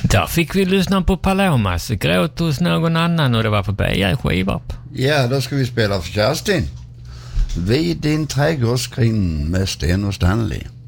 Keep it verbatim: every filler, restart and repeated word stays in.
Där fick vi lyssna på Palomas, Gråt hos någon annan, och det var på B J Skivap. Ja, då ska vi spela för Kerstin. Vid din trädgårdsgrind med Sten och Stanley.